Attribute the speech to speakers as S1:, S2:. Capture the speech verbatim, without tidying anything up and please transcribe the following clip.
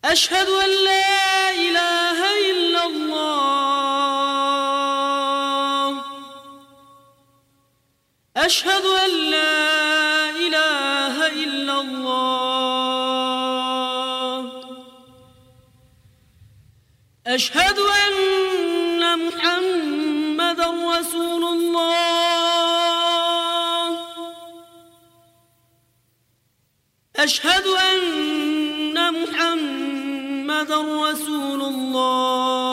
S1: أشهد أن لا إله إلا الله أشهد أن لا إله إلا الله أشهد أن محمدا رسول الله أشهد أن محمدا رسول الله